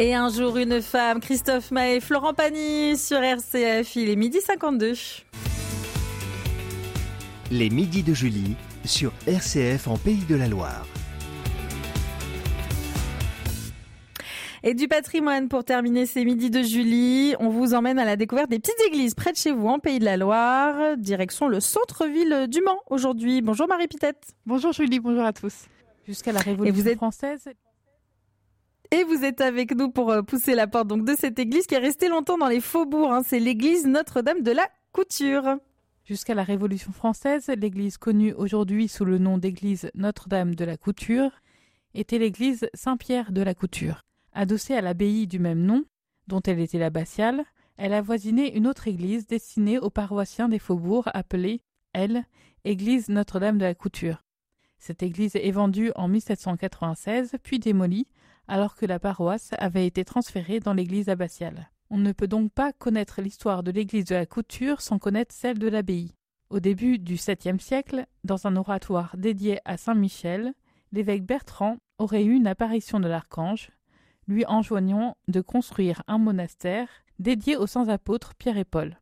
Et un jour, une femme, Christophe Maé, Florent Pagny sur RCF, il est 12h52. Les midis de Julie sur RCF en Pays de la Loire. Et du patrimoine pour terminer ces midis de Julie, on vous emmène à la découverte des petites églises près de chez vous en Pays de la Loire, direction le centre-ville du Mans aujourd'hui. Bonjour Marie Pitette. Bonjour Julie, bonjour à tous. Jusqu'à la Révolution française. Et vous êtes avec nous pour pousser la porte donc de cette église qui est restée longtemps dans les faubourgs. C'est l'église Notre-Dame de la Couture. Jusqu'à la Révolution française, l'église connue aujourd'hui sous le nom d'église Notre-Dame de la Couture était l'église Saint-Pierre de la Couture. Adossée à l'abbaye du même nom, dont elle était l'abbatiale, elle avoisinait une autre église destinée aux paroissiens des faubourgs appelée, elle, église Notre-Dame de la Couture. Cette église est vendue en 1796, puis démolie, alors que la paroisse avait été transférée dans l'église abbatiale. On ne peut donc pas connaître l'histoire de l'église de la Couture sans connaître celle de l'abbaye. Au début du 7e siècle, dans un oratoire dédié à Saint-Michel, l'évêque Bertrand aurait eu une apparition de l'archange, lui enjoignant de construire un monastère dédié aux saints apôtres Pierre et Paul.